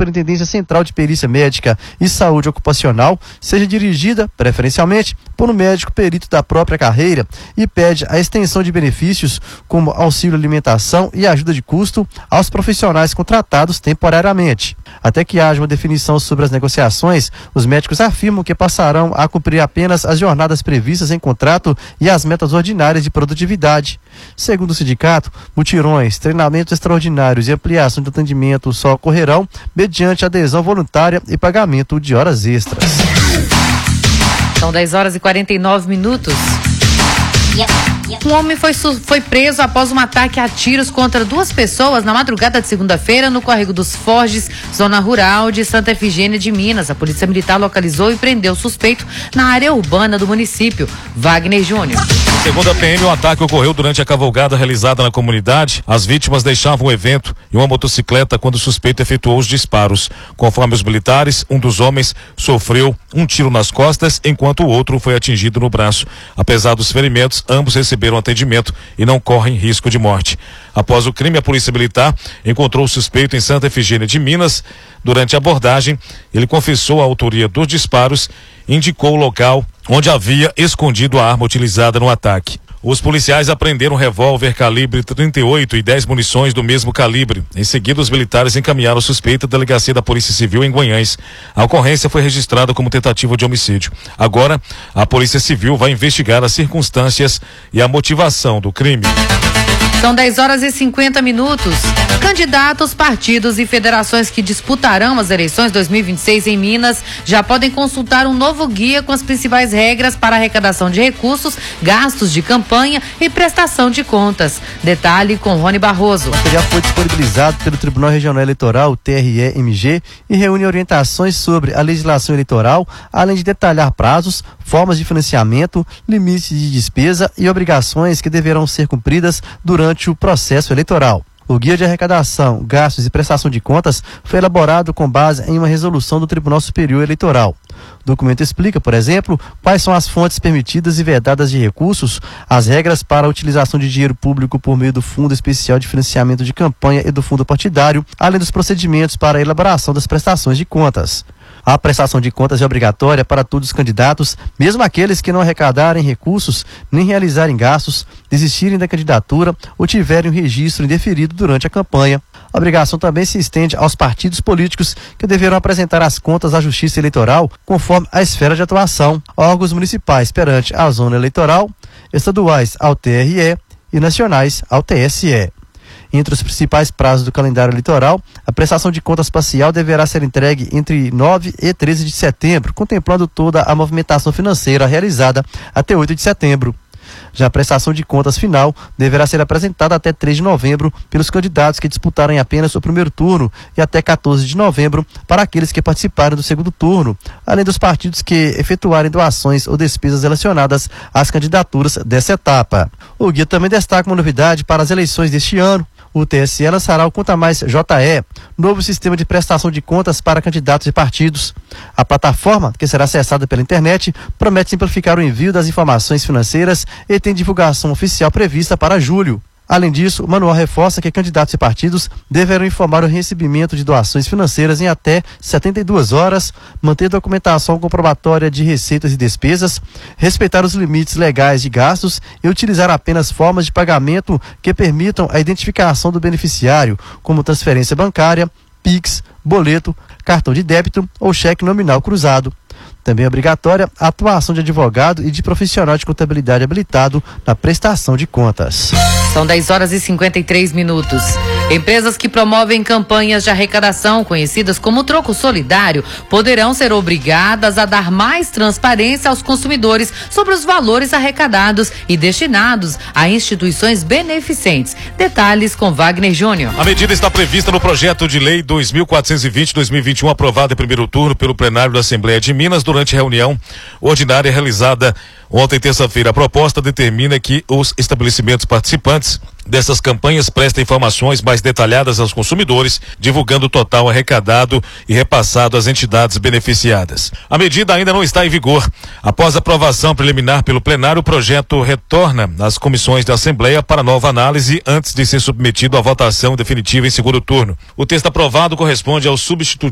Superintendência Central de Perícia Médica e Saúde Ocupacional seja dirigida, preferencialmente, por um médico perito da própria carreira e pede a extensão de benefícios como auxílio alimentação e ajuda de custo aos profissionais contratados temporariamente. Até que haja uma definição sobre as negociações, os médicos afirmam que passarão a cumprir apenas as jornadas previstas em contrato e as metas ordinárias de produtividade. Segundo o sindicato, mutirões, treinamentos extraordinários e ampliação de atendimento só ocorrerão mediante adesão voluntária e pagamento de horas extras. São 10h49. Um homem foi preso após um ataque a tiros contra 2 pessoas na madrugada de segunda-feira no Córrego dos Forges, zona rural de Santa Efigênia de Minas. A Polícia Militar localizou e prendeu o suspeito na área urbana do município. Wagner Júnior. Segundo a PM, o ataque ocorreu durante a cavalgada realizada na comunidade. As vítimas deixavam o evento em uma motocicleta quando o suspeito efetuou os disparos. Conforme os militares, um dos homens sofreu um tiro nas costas, enquanto o outro foi atingido no braço. Apesar dos ferimentos, ambos receberam atendimento e não correm risco de morte. Após o crime, a Polícia Militar encontrou o suspeito em Santa Efigênia de Minas. Durante a abordagem, ele confessou a autoria dos disparos e indicou o local onde havia escondido a arma utilizada no ataque. Os policiais apreenderam um revólver calibre 38 e 10 munições do mesmo calibre. Em seguida, os militares encaminharam o suspeito à delegacia da Polícia Civil em Guanhães. A ocorrência foi registrada como tentativa de homicídio. Agora, a Polícia Civil vai investigar as circunstâncias e a motivação do crime. São 10h50. Candidatos, partidos e federações que disputarão as eleições 2026 em Minas já podem consultar um novo guia com as principais regras para arrecadação de recursos, gastos de campanha e prestação de contas. Detalhe com Rony Barroso. O material foi disponibilizado pelo Tribunal Regional Eleitoral, TRE-MG, e reúne orientações sobre a legislação eleitoral, além de detalhar prazos, formas de financiamento, limites de despesa e obrigações que deverão ser cumpridas durante o processo eleitoral. O Guia de Arrecadação, Gastos e Prestação de Contas foi elaborado com base em uma resolução do Tribunal Superior Eleitoral. O documento explica, por exemplo, quais são as fontes permitidas e vedadas de recursos, as regras para a utilização de dinheiro público por meio do Fundo Especial de Financiamento de Campanha e do Fundo Partidário, além dos procedimentos para a elaboração das prestações de contas. A prestação de contas é obrigatória para todos os candidatos, mesmo aqueles que não arrecadarem recursos, nem realizarem gastos, desistirem da candidatura ou tiverem um registro indeferido durante a campanha. A obrigação também se estende aos partidos políticos que deverão apresentar as contas à Justiça Eleitoral conforme a esfera de atuação, órgãos municipais perante a zona eleitoral, estaduais ao TRE e nacionais ao TSE. Entre os principais prazos do calendário eleitoral, a prestação de contas parcial deverá ser entregue entre 9 e 13 de setembro, contemplando toda a movimentação financeira realizada até 8 de setembro. Já a prestação de contas final deverá ser apresentada até 3 de novembro pelos candidatos que disputarem apenas o primeiro turno e até 14 de novembro para aqueles que participarem do segundo turno, além dos partidos que efetuarem doações ou despesas relacionadas às candidaturas dessa etapa. O guia também destaca uma novidade para as eleições deste ano. O TSE lançará o Conta Mais JE, novo sistema de prestação de contas para candidatos e partidos. A plataforma, que será acessada pela internet, promete simplificar o envio das informações financeiras e tem divulgação oficial prevista para julho. Além disso, o manual reforça que candidatos e partidos deverão informar o recebimento de doações financeiras em até 72 horas, manter documentação comprobatória de receitas e despesas, respeitar os limites legais de gastos e utilizar apenas formas de pagamento que permitam a identificação do beneficiário, como transferência bancária, Pix, boleto, cartão de débito ou cheque nominal cruzado. Também é obrigatória a atuação de advogado e de profissional de contabilidade habilitado na prestação de contas. São 10h53. Empresas que promovem campanhas de arrecadação, conhecidas como troco solidário, poderão ser obrigadas a dar mais transparência aos consumidores sobre os valores arrecadados e destinados a instituições beneficentes. Detalhes com Wagner Júnior. A medida está prevista no projeto de lei 2420/2021, aprovado em primeiro turno pelo plenário da Assembleia de Minas durante reunião ordinária realizada ontem, terça-feira. A proposta determina que os estabelecimentos participantes dessas campanhas prestem informações mais detalhadas aos consumidores, divulgando o total arrecadado e repassado às entidades beneficiadas. A medida ainda não está em vigor. Após a aprovação preliminar pelo plenário, o projeto retorna às comissões da Assembleia para nova análise antes de ser submetido à votação definitiva em segundo turno. O texto aprovado corresponde ao substitutivo